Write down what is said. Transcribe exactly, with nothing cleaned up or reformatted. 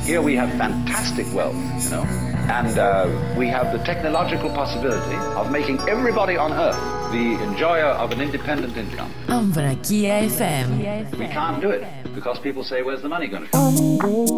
Here we have fantastic wealth, you know, and uh, we have the technological possibility of making everybody on earth the enjoyer of an independent income. Ambrakia εφ εμ. We can't do it because people say, where's the money going to come?